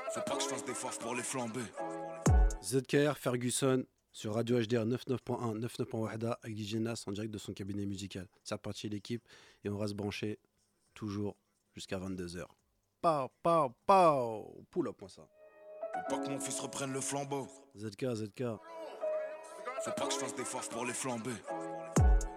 Faut pas que je fasse des faves pour les flamber. ZKR Ferguson sur Radio HDR 99.1, 99.1 avec DJ Nas en direct de son cabinet musical. C'est reparti l'équipe et on reste branché toujours jusqu'à 22h. Pow, pow, pow. Pull up moi ça. Faut pas que mon fils reprenne le flambeau. ZK. Faut pas que je fasse des faves pour les flamber.